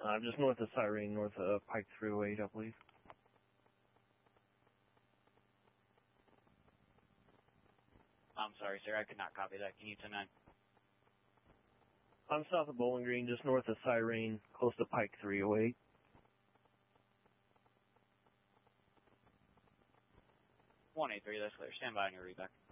Just north of Cyrene, north of Pike 308, I believe. I'm sorry, sir. I could not copy that. Can you 10-9? I'm south of Bowling Green, just north of Cyrene, close to Pike 308. 183, that's clear. Stand by on your readback.